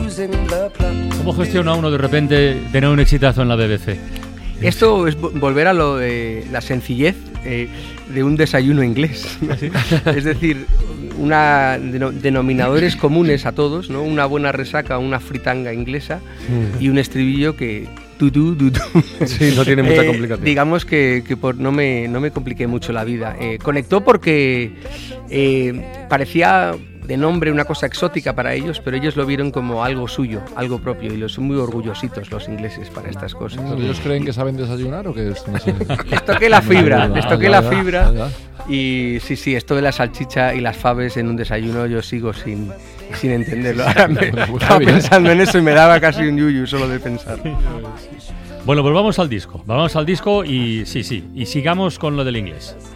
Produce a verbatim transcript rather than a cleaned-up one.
¿Cómo gestiona uno de repente tener un exitazo en la B B C? Esto es volver a lo de la sencillez eh, de un desayuno inglés, ¿no? Es decir, una denominadores comunes a todos, ¿no? Una buena resaca, una fritanga inglesa mm. y un estribillo que tú, tú, tú, tú. Sí, no tiene mucha eh, complicación. Digamos que, que por, no, me, no me compliqué mucho la vida. Eh, conectó porque eh, parecía de nombre una cosa exótica para ellos, pero ellos lo vieron como algo suyo, algo propio, y los son muy orgullositos los ingleses para estas cosas. ¿Pero ellos creen que saben desayunar o que es? No sé. Les toqué la fibra, les toqué ah, la ya, fibra ya, ya. Y sí, sí, esto de la salchicha y las faves en un desayuno yo sigo sin, sin entenderlo. Ahora me estaba pensando en eso y me daba casi un yuyu solo de pensar. Bueno, pues vamos al disco, vamos al disco y sí, sí, y sigamos con lo del inglés.